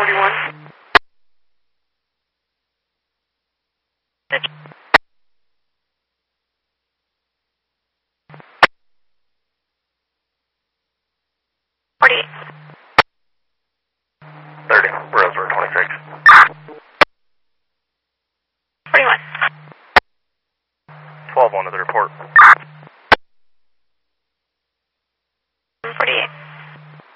41. 48. 30, Rosewood 26. 41. 12-1 to the report.